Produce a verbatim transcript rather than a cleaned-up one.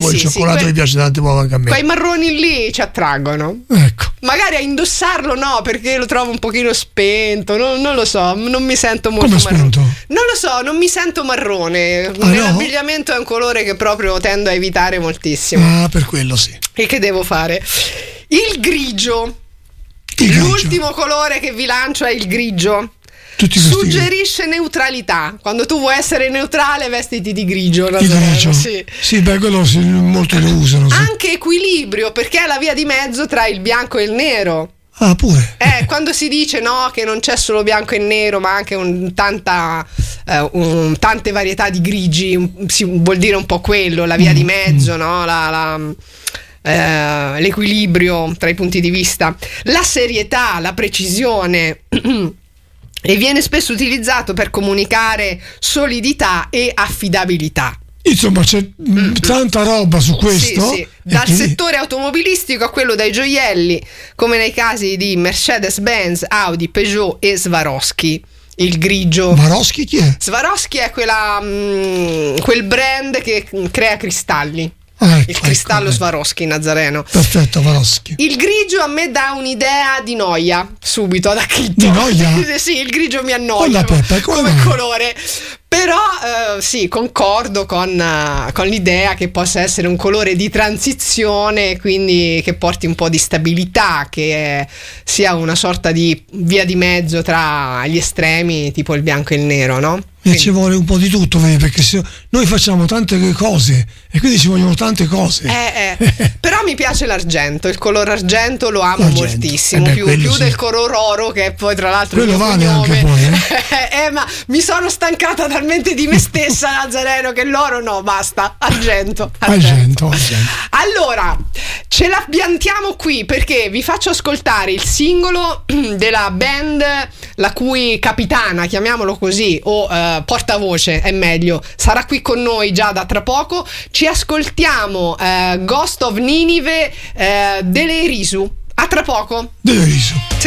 poi sì, il cioccolato sì, mi piace tante volte anche a me. Quei marroni lì ci attraggono. Ecco. Magari a indossarlo no, perché lo trovo un pochino spento, non, non lo so, non mi sento molto Come marrone. spento? Non lo so, non mi sento marrone. Ah, Nell'abbigliamento no? È un colore che proprio tendo a evitare moltissimo. Ah, per quello sì. E che devo fare? Il grigio. Il grigio. L'ultimo colore che vi lancio è il grigio. Tutti Suggerisce neutralità. Quando tu vuoi essere neutrale, vestiti di grigio. Di grigio. Sì. Sì, beh, quello sì, molti lo usano. Sì. Anche equilibrio, perché è la via di mezzo tra il bianco e il nero. Ah, pure. Eh, quando si dice no, che non c'è solo bianco e nero, ma anche un, tanta, eh, un, tante varietà di grigi, un, si, vuol dire un po' quello, la via mm, di mezzo, mm. no? La, la, eh, l'equilibrio tra i punti di vista, la serietà, la precisione. E viene spesso utilizzato per comunicare solidità e affidabilità. Insomma, c'è mm-hmm. tanta roba su questo. Sì, sì. Dal quindi... settore automobilistico a quello dei gioielli, come nei casi di Mercedes-Benz, Audi, Peugeot e Swarovski. Il grigio. Swarovski chi è? Swarovski è quella, mh, quel brand che crea cristalli. Ah, ecco, il cristallo ecco, Swarovski Nazareno. Perfetto, Swarovski. Il grigio a me dà un'idea di noia subito ad acchito. Di noia? Sì, il grigio mi annoia Peppe, come colore. Però eh, sì, concordo con, uh, con l'idea che possa essere un colore di transizione, quindi che porti un po' di stabilità, che eh, sia una sorta di via di mezzo tra gli estremi, tipo il bianco e il nero, no? E ci vuole un po' di tutto, vedi, perché se noi facciamo tante cose e quindi ci vogliono tante cose. Eh, eh. Però mi piace l'argento, il colore argento lo amo l'argento. moltissimo, eh beh, più, più sì. del colore oro, che poi tra l'altro quello vale cognome. Anche poi, eh? eh, ma mi sono stancata talmente di me stessa, Nazareno, che l'oro no, basta, argento, argento. argento, argento. Allora, ce la piantiamo qui perché vi faccio ascoltare il singolo della band la cui capitana, chiamiamolo così, o uh, portavoce è meglio, sarà qui con noi già da tra poco. Ci ascoltiamo uh, Ghost of Ninive uh, delle Erisu. A tra poco. Delle Erisu. Sì.